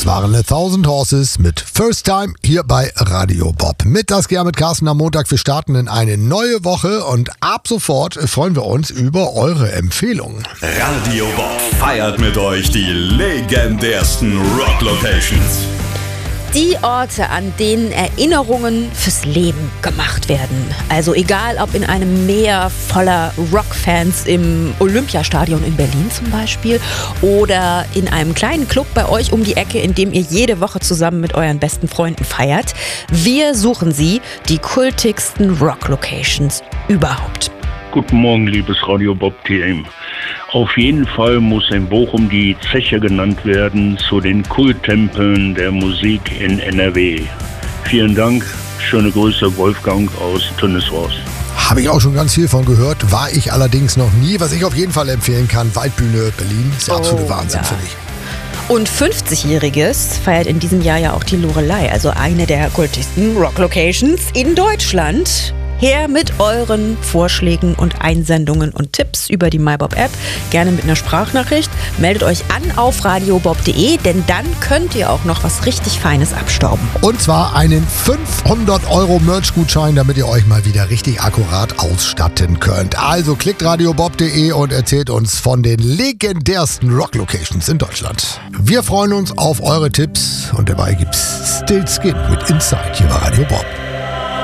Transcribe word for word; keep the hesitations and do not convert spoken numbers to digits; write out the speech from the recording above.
Das waren The Thousand Horses mit First Time hier bei Radio Bob. Mittagsgern mit Carsten am Montag. Wir starten in eine neue Woche und ab sofort freuen wir uns über eure Empfehlungen. Radio Bob feiert mit euch die legendärsten Rock-Locations. Die Orte, an denen Erinnerungen fürs Leben gemacht werden. Also egal, ob in einem Meer voller Rockfans im Olympiastadion in Berlin zum Beispiel oder in einem kleinen Club bei euch um die Ecke, in dem ihr jede Woche zusammen mit euren besten Freunden feiert. Wir suchen sie, die kultigsten Rock-Locations überhaupt. Guten Morgen, liebes Radio Bob-Team. Auf jeden Fall muss in Bochum die Zeche genannt werden zu den Kulttempeln der Musik in N R W. Vielen Dank, schöne Grüße, Wolfgang aus Tönneshorst. Habe ich auch schon ganz viel von gehört, war ich allerdings noch nie. Was ich auf jeden Fall empfehlen kann, Waldbühne Berlin, ist der absolute Oh, Wahnsinn, ja. finde ich. Und fünfzigjähriges feiert in diesem Jahr ja auch die Loreley, also eine der kultigsten Rock-Locations in Deutschland. Her mit euren Vorschlägen und Einsendungen und Tipps über die MyBob-App. Gerne mit einer Sprachnachricht. Meldet euch an auf radiobob punkt de, denn dann könnt ihr auch noch was richtig Feines abstauben. Und zwar einen fünfhundert Euro Merch-Gutschein, damit ihr euch mal wieder richtig akkurat ausstatten könnt. Also klickt radiobob punkt de und erzählt uns von den legendärsten Rock-Locations in Deutschland. Wir freuen uns auf eure Tipps und dabei gibt's Still Skin mit Inside hier bei Radio Bob.